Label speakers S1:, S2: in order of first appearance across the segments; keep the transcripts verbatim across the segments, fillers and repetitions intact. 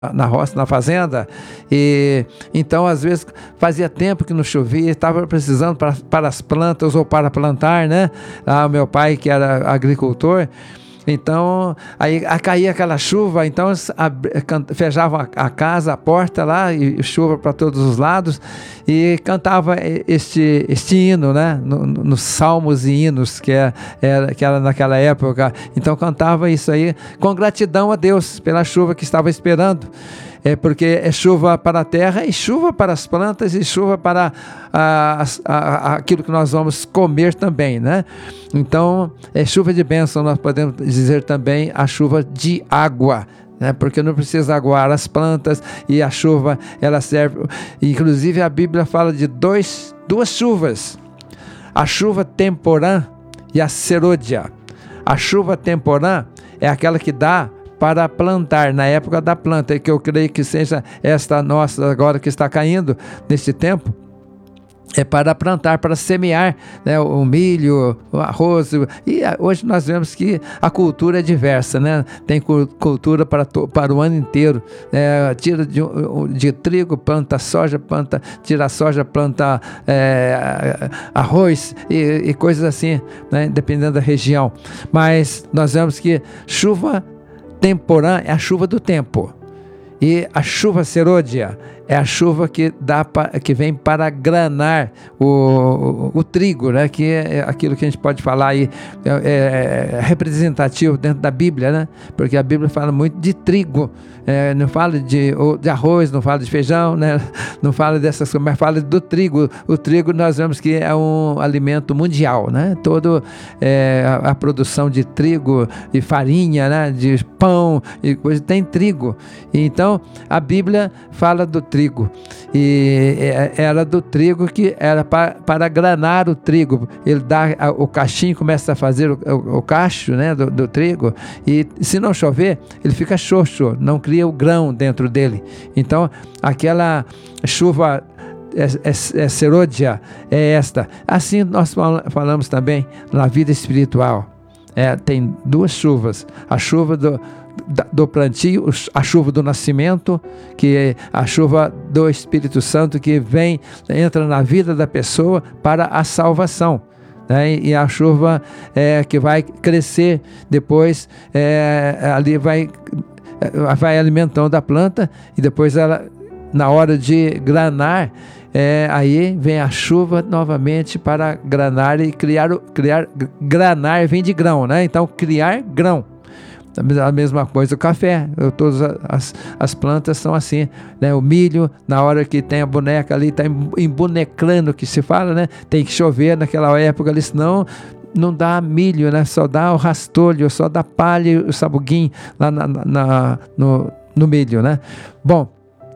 S1: na roça, na fazenda, e então às vezes fazia tempo que não chovia, estava precisando para, para as plantas ou para plantar, né? Ah, meu pai, que era agricultor, então aí caía aquela chuva, então fechavam a, a casa, a porta lá, e chuva para todos os lados, e cantava este, este hino, né? No, no, nos salmos e hinos que era, era, que era naquela época. Então cantava isso aí com gratidão a Deus pela chuva que estava esperando. É porque é chuva para a terra, e chuva para as plantas, e chuva para a, a, a, aquilo que nós vamos comer também, né? Então, é chuva de bênção, nós podemos dizer também a chuva de água, né? Porque não precisa aguar as plantas, e a chuva, ela serve, inclusive a Bíblia fala de dois, duas chuvas, a chuva temporã e a serôdia. A chuva temporã é aquela que dá para plantar, na época da planta, que eu creio que seja esta nossa agora que está caindo neste tempo, é para plantar, para semear, né, o milho, o arroz, e hoje nós vemos que a cultura é diversa, né? Tem cultura para, para o ano inteiro, é, tira de, de trigo, planta soja, planta, tira a soja, planta é, arroz e, e coisas assim, né, dependendo da região, mas nós vemos que chuva temporã é a chuva do tempo, e a chuva serôdia é a chuva que, dá pra, que vem para granar o, o, o trigo, né? Que é aquilo que a gente pode falar aí, é, é representativo dentro da Bíblia, né? Porque a Bíblia fala muito de trigo, é, não fala de, de arroz, não fala de feijão, né? Não fala dessas coisas, mas fala do trigo. O trigo nós vemos que é um alimento mundial, né? Todo é, a, a produção de trigo e farinha, né? De pão e coisa, tem trigo. Então a Bíblia fala do trigo, e era do trigo que era para, para granar o trigo. Ele dá o cachinho, começa a fazer o, o, o cacho, né, do, do trigo, e se não chover ele fica xoxo, não cria o grão dentro dele. Então aquela chuva é, é, é serôdia, é esta. Assim nós falamos também na vida espiritual. É, tem duas chuvas, a chuva do do plantio, a chuva do nascimento, que é a chuva do Espírito Santo, que vem, entra na vida da pessoa para a salvação, né? E a chuva é, que vai crescer depois, é, ali vai, vai alimentando a planta, e depois ela, na hora de granar, é, aí vem a chuva novamente para granar e criar, criar granar vem de grão, né? Então criar grão. A mesma coisa o café, todas as, as plantas são assim, né? O milho, na hora que tem a boneca ali, está embonecando, que se fala, né? Tem que chover naquela época ali, senão não dá milho, né? Só dá o rastolho, só dá palha e o sabuguinho lá na, na, no, no milho, né? Bom,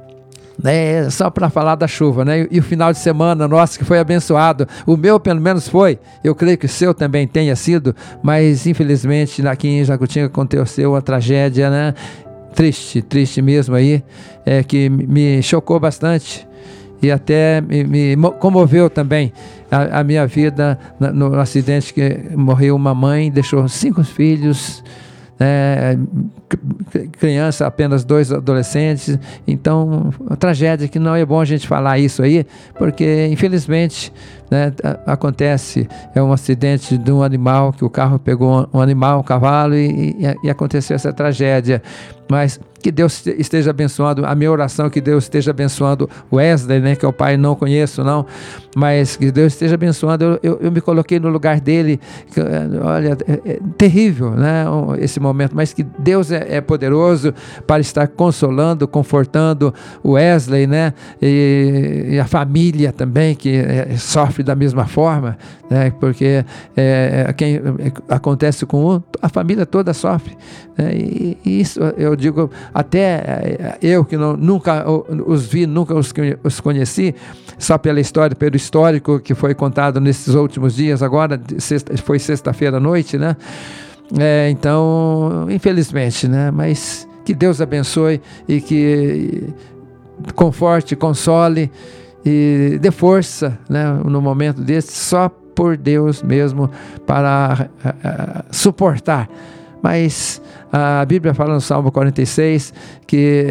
S1: é só para falar da chuva, né? E o final de semana nosso que foi abençoado, o meu pelo menos foi, eu creio que o seu também tenha sido, mas infelizmente aqui em Jacutinga aconteceu uma tragédia, né? Triste, triste mesmo aí, é, que me chocou bastante e até me, me comoveu também a, a minha vida no, no acidente que morreu uma mãe, deixou cinco filhos, É, criança, apenas dois adolescentes. Então, uma tragédia que não é bom a gente falar isso aí, porque infelizmente, né, acontece, é um acidente de um animal, que o carro pegou um animal, um cavalo, e, e, e aconteceu essa tragédia. Mas que Deus esteja abençoando, a minha oração é que Deus esteja abençoando o Wesley, né, que é o pai, não conheço não, mas que Deus esteja abençoando. Eu, eu, eu me coloquei no lugar dele, que, olha, é, é terrível, né, esse momento, mas que Deus é, é poderoso para estar consolando, confortando o Wesley, né, e, e a família também, que é, sofre da mesma forma, né, porque é, quem acontece com um, a família toda sofre, né, e, e isso eu digo, até eu que não, nunca os vi, nunca os, os conheci, só pela história, pelo histórico que foi contado nesses últimos dias, agora sexta, foi sexta-feira à noite, né? É, então, infelizmente, né? Mas que Deus abençoe e que conforte, console e dê força, né, no momento desse, só por Deus mesmo para uh, uh, suportar. Mas a Bíblia fala no Salmo quarenta e seis que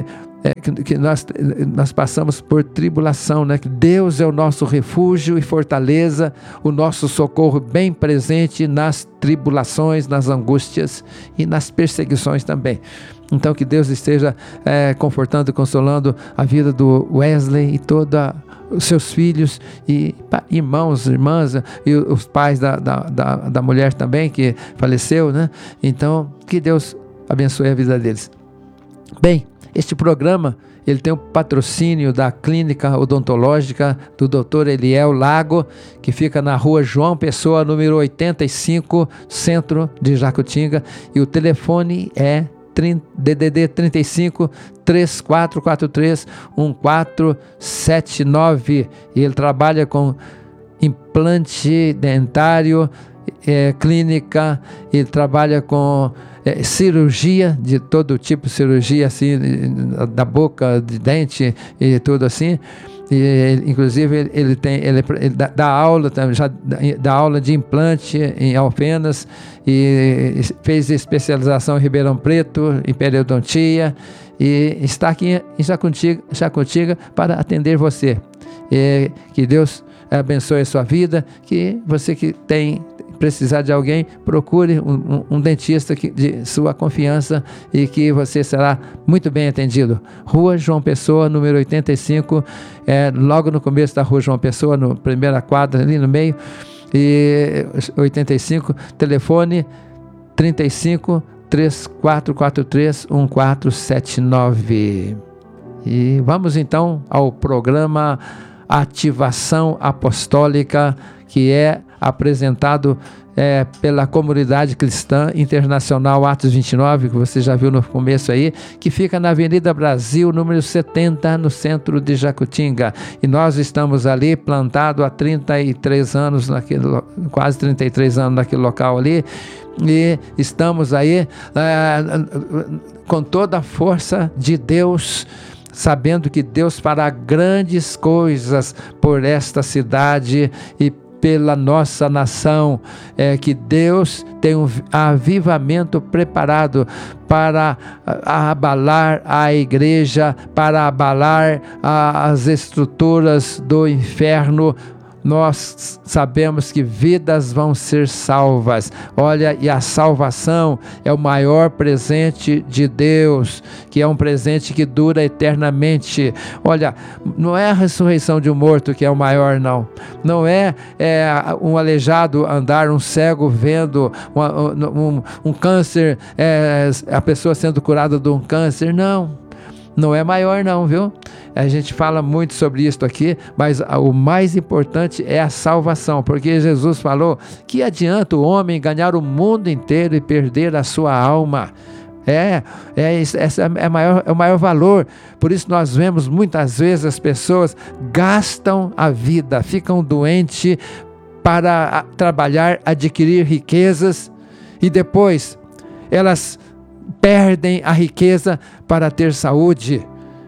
S1: é, que, que nós, nós passamos por tribulação, né? Que Deus é o nosso refúgio e fortaleza, o nosso socorro bem presente nas tribulações, nas angústias e nas perseguições também. Então que Deus esteja é, confortando e consolando a vida do Wesley e toda os seus filhos e irmãos, irmãs e os pais da, da, da, da mulher também que faleceu, né? Então que Deus abençoe a vida deles. Bem, este programa ele tem o patrocínio da Clínica Odontológica do doutor Eliel Lago, que fica na rua João Pessoa, número oitenta e cinco, centro de Jacutinga, e o telefone é D D D trinta e cinco, três quatro quatro três, um quatro sete nove, e ele trabalha com implante dentário, é, clínica, ele trabalha com é, cirurgia de todo tipo, cirurgia assim, da boca, de dente e tudo assim. E ele, inclusive ele, ele tem ele, ele dá, dá aula já dá aula de implante em Alfenas e fez especialização em Ribeirão Preto em periodontia e está aqui em Jacutinga, Jacutinga para atender você. E que Deus abençoe a sua vida, que você que tem precisar de alguém, procure um, um, um dentista que, de sua confiança e que você será muito bem atendido. Rua João Pessoa, número oitenta e cinco, é, logo no começo da Rua João Pessoa, na primeira quadra, ali no meio, e oitenta e cinco, telefone trinta e cinco, três quatro quatro três, um quatro sete nove. E vamos então ao programa Ativação Apostólica, que é apresentado é, pela Comunidade Cristã Internacional Atos vinte e nove, que você já viu no começo aí, que fica na Avenida Brasil, número setenta, no centro de Jacutinga. E nós estamos ali plantado há trinta e três anos, naquele, quase trinta e três anos naquele local ali, e estamos aí é, com toda a força de Deus, sabendo que Deus fará grandes coisas por esta cidade e pela nossa nação, é, que Deus tem um avivamento preparado para abalar a igreja, para abalar a, as estruturas do inferno. Nós sabemos que vidas vão ser salvas. Olha, e a salvação é o maior presente de Deus, que é um presente que dura eternamente. Olha, não é a ressurreição de um morto que é o maior, não. Não é, é um aleijado andar, um cego vendo, um, um, um câncer, é, a pessoa sendo curada de um câncer, não. Não é maior não, viu? A gente fala muito sobre isso aqui, mas o mais importante é a salvação, porque Jesus falou que adianta o homem ganhar o mundo inteiro e perder a sua alma. É, é, esse é, maior, é o maior valor. Por isso nós vemos muitas vezes as pessoas gastam a vida, ficam doentes para trabalhar, adquirir riquezas e depois elas perdem a riqueza para ter saúde,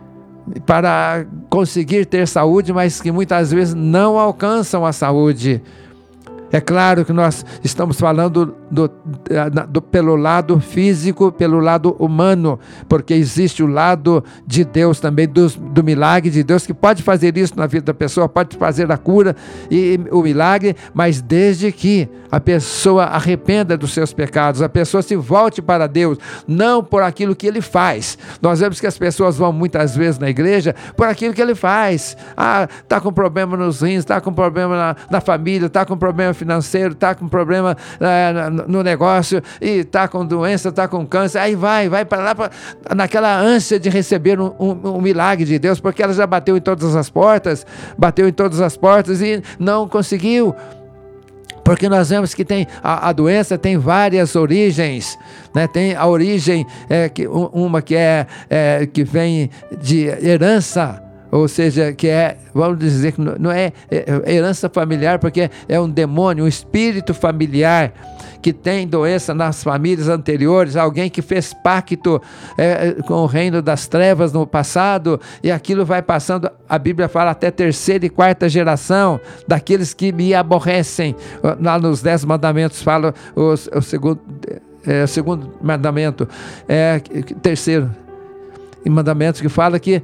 S1: para conseguir ter saúde, mas que muitas vezes não alcançam a saúde. É claro que nós estamos falando do, do, pelo lado físico, pelo lado humano, porque existe o lado de Deus também, do, do milagre de Deus, que pode fazer isso na vida da pessoa, pode fazer a cura e o milagre, mas desde que a pessoa arrependa dos seus pecados, a pessoa se volte para Deus, não por aquilo que ele faz. Nós vemos que as pessoas vão muitas vezes na igreja por aquilo que ele faz. Ah, está com problema nos rins, está com problema na, na família, está com problema financeiro, está com problema é, no negócio, e está com doença, está com câncer, aí vai, vai para lá, pra, naquela ânsia de receber um, um, um milagre de Deus, porque ela já bateu em todas as portas, bateu em todas as portas e não conseguiu. Porque nós vemos que tem a, a doença tem várias origens, né? Tem a origem, é, que, uma que, é, é, que vem de herança, ou seja, que é, vamos dizer que não é herança familiar, porque é um demônio, um espírito familiar que tem doença nas famílias anteriores, alguém que fez pacto é, com o reino das trevas no passado, e aquilo vai passando, a Bíblia fala até terceira e quarta geração daqueles que me aborrecem. Lá nos dez mandamentos fala o, o, segundo, é, o segundo mandamento, é, terceiro. mandamentos que fala que